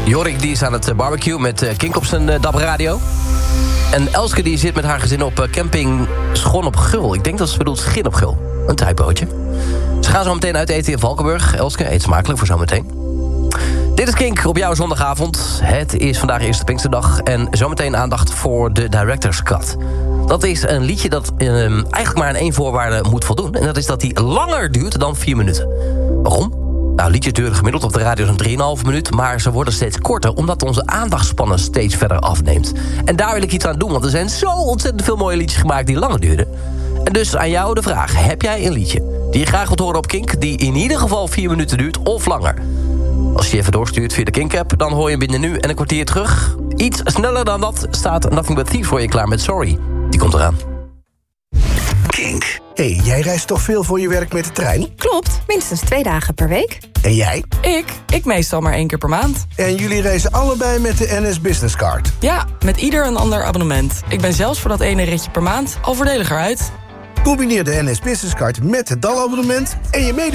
Jorik die is aan het barbecue met Kink op zijn DAB-radio. En Elske die zit met haar gezin op camping Schon op Gul. Ik denk dat ze bedoelt Schin op Gul. Een typootje. Ze gaan zo meteen uit eten in Valkenburg. Elske, eet smakelijk voor zometeen. Dit is Kink op jouw zondagavond. Het is vandaag eerste Pinksterdag. En zometeen aandacht voor de Director's Cut. Dat is een liedje dat eigenlijk maar aan één voorwaarde moet voldoen. En dat is dat die langer duurt dan 4 minuten. Waarom? Nou, liedjes duren gemiddeld op de radio zo'n 3,5 minuut... maar ze worden steeds korter, omdat onze aandachtspannen steeds verder afneemt. En daar wil ik iets aan doen, want er zijn zo ontzettend veel mooie liedjes gemaakt die langer duren. En dus aan jou de vraag, heb jij een liedje die je graag wilt horen op Kink... die in ieder geval 4 minuten duurt of langer? Als je even doorstuurt via de Kink-app, dan hoor je binnen nu en een kwartier terug. Iets sneller dan dat staat Nothing But Thieves voor je klaar met Sorry. Die komt eraan. Kink. Hey, jij reist toch veel voor je werk met de trein? Klopt, minstens 2 dagen per week. En jij? Ik meestal maar 1 keer per maand. En jullie reizen allebei met de NS Business Card? Ja, met ieder een ander abonnement. Ik ben zelfs voor dat ene ritje per maand al voordeliger uit. Combineer de NS Business Card met het DAL-abonnement... en je